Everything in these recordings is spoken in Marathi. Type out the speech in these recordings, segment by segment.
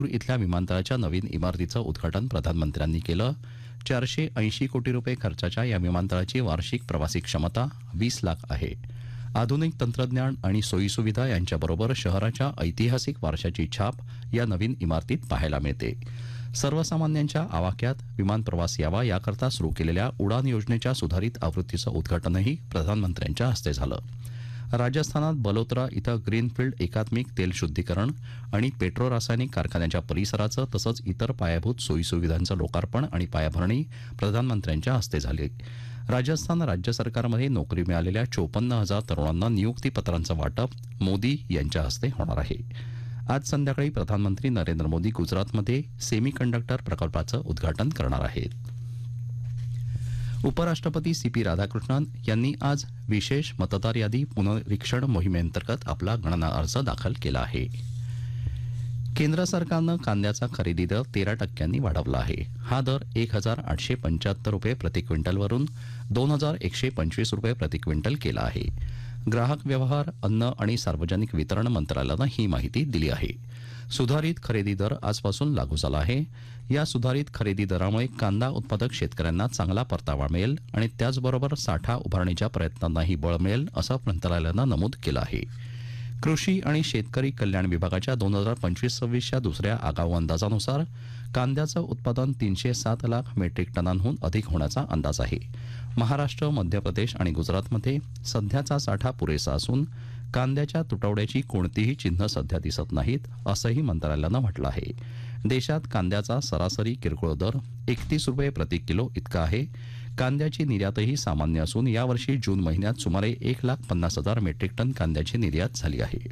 इथल्या विमानतळाच्या नवीन इमारतीचं उद्घाटन प्रधानमंत्र्यांनी केलं. 480 कोटी रुपये खर्चाच्या या विमानतळाची वार्षिक प्रवासी क्षमता 20 लाख आहे. आधुनिक तंत्रज्ञान आणि सोयीसुविधा यांच्याबरोबर शहराच्या ऐतिहासिक वारशाची छाप या नवीन इमारतीत पाहायला मिळते. सर्वसामान्यांच्या आवाक्यात विमान प्रवास यावा याकरता सुरू केलेल्या उडान योजनेच्या सुधारित आवृत्तीचं उद्घाटनही प्रधानमंत्र्यांच्या हस्ते झालं. राजस्थानात बलोत्रा इथं ग्रीनफील्ड एकात्मिक तेल शुद्धीकरण आणि पेट्रोरासायनिक कारखान्याच्या परिसराचं तसंच इतर पायाभूत सोयीसुविधांचं लोकार्पण आणि पायाभरणी प्रधानमंत्र्यांच्या हस्ते झाली. राजस्थान राज्य सरकारमध्ये नोकरी मिळालेल्या 54,000 तरुणांना नियुक्तीपत्रांचं वाटप मोदी यांच्या हस्ते होणार आहे. आज संध्याकाळी प्रधानमंत्री नरेंद्र मोदी गुजरातमध्ये सेमीकंडक्टर प्रकल्पाचं उद्घाटन करणार आहेत. उपराष्ट्रपती सीपी राधाकृष्णन यांनी आज विशेष मतदार यादी पुनरीक्षण मोहिमेअंतर्गत आपला गणना अर्ज दाखल केला आहे. केंद्र सरकारनं कांद्याचा खरेदी दर 13% वाढवला आहे. हा दर 1,875 रुपये प्रति क्विंटलवरून 2,125 रुपये प्रति क्विंटल केला आहे. ग्राहक व्यवहार, अन्न आणि सार्वजनिक वितरण मंत्रालयानं ही माहिती दिली आहे. सुधारित खरेदी दर आजपासून लागू झाला आहे. या सुधारित खरेदी दरामुळे कांदा उत्पादक शेतकऱ्यांना चांगला परतावा मिळेल आणि त्याचबरोबर साठा उभारणीच्या प्रयत्नांनाही बळ मिळेल असं मंत्रालयानं नमूद केलं आहे. कृषी आणि शेतकरी कल्याण विभागाच्या 2025-26च्या दुसऱ्या आगाऊ अंदाजानुसार कांद्याचं उत्पादन 307 लाख मेट्रिक टनांहून अधिक होण्याचा अंदाज आहे. महाराष्ट्र, मध्य प्रदेश आणि गुजरातमध्ये सध्याचा साठा पुरेसा असून कांद्याच्या तुटवड्याची कोणतीही चिन्ह सध्या दिसत नाहीत असंही मंत्रालयानं म्हटलं आहे. देशात कांद्याचा सरासरी किरकोळ दर 31 रुपये प्रति किलो इतका आहे. कांद्याची निर्यातही सामान्य असून यावर्षी जून महिन्यात सुमारे 1,50,000 मेट्रिक टन कांद्याची निर्यात झाली आहे.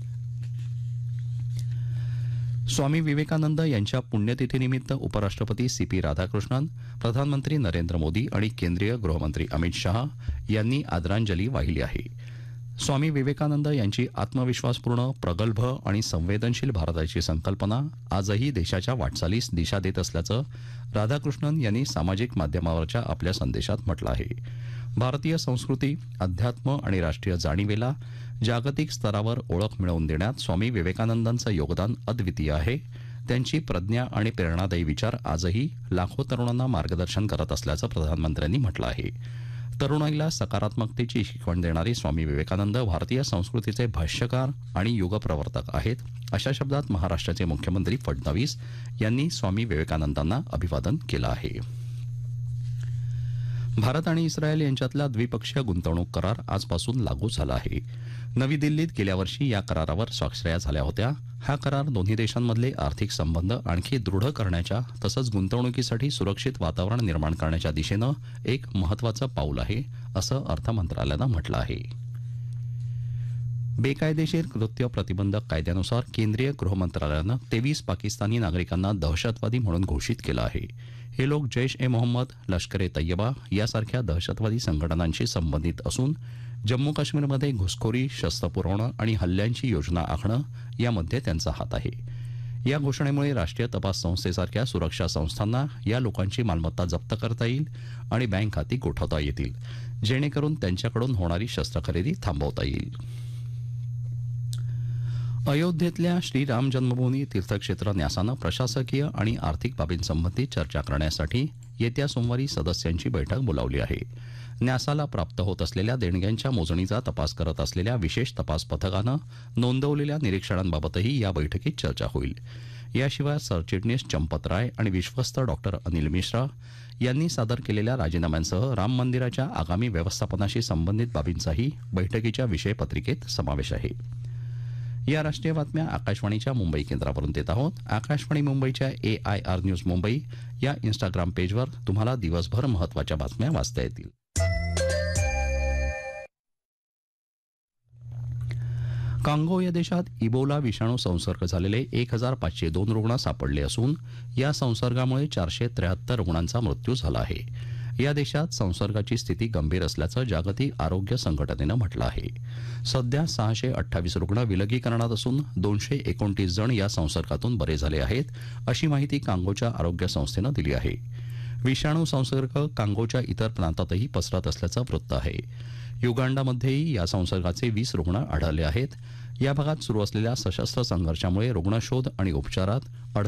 स्वामी विवेकानंद यांच्या पुण्यतिथीनिमित्त उपराष्ट्रपती सीपी राधाकृष्णन, प्रधानमंत्री नरेंद्र मोदी आणि केंद्रीय गृहमंत्री अमित शहा यांनी आदरांजली वाहिली आहे. स्वामी विवेकानंद यांची आत्मविश्वासपूर्ण, प्रगल्भ आणि संवेदनशील भारताची संकल्पना आजही देशाच्या वाटचालीस दिशा देत असल्याचं राधाकृष्णन यांनी सामाजिक माध्यमावरच्या आपल्या संदेशात म्हटलं आहे. भारतीय संस्कृती, अध्यात्म आणि राष्ट्रीय जाणीवेला जागतिक स्तरावर ओळख मिळवून देण्यात स्वामी विवेकानंदांचं योगदान अद्वितीय आहे. त्यांची प्रज्ञा आणि प्रेरणादायी विचार आजही लाखो तरुणांना मार्गदर्शन करत असल्याचं प्रधानमंत्र्यांनी म्हटलं आहे. तरुणाईला सकारात्मकतेची शिकवण देणारे स्वामी विवेकानंद भारतीय संस्कृतीचे भाष्यकार आणि युगप्रवर्तक आहेत, अशा शब्दात महाराष्ट्राचे मुख्यमंत्री फडणवीस यांनी स्वामी विवेकानंदांना अभिवादन केलं आहे. भारत आणि इस्रायल यांच्यातला द्विपक्षीय गुंतवणूक करार आजपासून लागू झाला आहे. नवी दिल्लीत गेल्या वर्षी या करारावर स्वाक्षऱ्या झाल्या होत्या. हा करार दोन्ही देशांमधले आर्थिक संबंध आणखी दृढ करण्याच्या तसंच गुंतवणुकीसाठी सुरक्षित वातावरण निर्माण करण्याच्या दिशेनं एक महत्त्वाचं पाऊल आहे, असं अर्थ मंत्रालयानं म्हटलं आहे. बेकायदेशीर कृत्य प्रतिबंधक कायद्यानुसार केंद्रीय गृहमंत्रालयानं 23 पाकिस्तानी नागरिकांना दहशतवादी म्हणून घोषित केलं आहे. हे लोक जैश ए मोहम्मद, लष्कर ए तय्यबा यासारख्या दहशतवादी संघटनांशी संबंधित असून जम्मू काश्मीरमध्ये घुसखोरी, शस्त्र पुरवणं आणि हल्ल्यांची योजना आखणं यामध्ये त्यांचा हात आहे. या घोषणेमुळे राष्ट्रीय तपास संस्थेसारख्या सुरक्षा संस्थांना या लोकांची मालमत्ता जप्त करता येईल आणि बँक खाती गोठवता येतील, जेणेकरून त्यांच्याकडून होणारी शस्त्र खरेदी थांबवता येईल. अयोध्येतल्या श्रीराम जन्मभूमी तीर्थक्षेत्र न्यासानं प्रशासकीय आणि आर्थिक बाबींसंबंधी चर्चा करण्यासाठी येत्या सोमवारी सदस्यांची बैठक बोलावली आहे. न्यासाला प्राप्त होत असलेल्या देणग्यांच्या मोजणीचा तपास करत असलेल्या विशेष तपास पथकानं नोंदवलेल्या निरीक्षणांबाबतही या बैठकीत चर्चा होईल. याशिवाय सरचिटणीस चंपत राय आणि विश्वस्त डॉक्टर अनिल मिश्रा यांनी सादर केलेल्या राजीनाम्यांसह राम मंदिराच्या आगामी व्यवस्थापनाशी संबंधित बाबींचाही बैठकीच्या विषयपत्रिकेत समावेश आहे. या राष्ट्रीय बातम्या आकाशवाणीच्या मुंबई केंद्रावरून देत आहोत. आकाशवाणी मुंबईच्या AIR न्यूज मुंबई या इंस्टाग्राम पेजवर तुम्हाला दिवसभर महत्त्वाच्या बातम्या वाचता येतील. कांगो या देशात इबोला विषाणू संसर्ग झालेले 1,502 रुग्ण सापडले असून या संसर्गामुळे 473 रुग्णांचा मृत्यू झाला आहे. या देशात संसर्गाची स्थिती गंभीर असल्याचं जागतिक आरोग्य संघटनेनं म्हटलं आहे. सध्या 628 रुग्ण विलगीकरणात असून 229 जण या संसर्गातून बरे झाले आहेत, अशी माहिती कांगोच्या आरोग्य संस्थेनं दिली आहे. विषाणू संसर्ग कांगोच्या इतर प्रांतातही पसरत असल्याचं वृत्त आहे. युगांडामध्येही या संसर्गाचे 20 रुग्ण आढळले आहेत. या भागात सुरू असलेल्या सशस्त्र संघर्षामुळे रुग्णशोध आणि उपचारात